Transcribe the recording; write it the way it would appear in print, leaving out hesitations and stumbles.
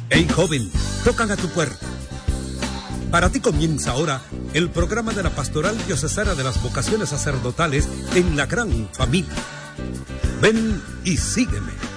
Hey joven, tocan a tu puerta. Para ti comienza ahora el programa de la Pastoral Diocesana de las Vocaciones Sacerdotales en la Gran Familia. Ven y sígueme.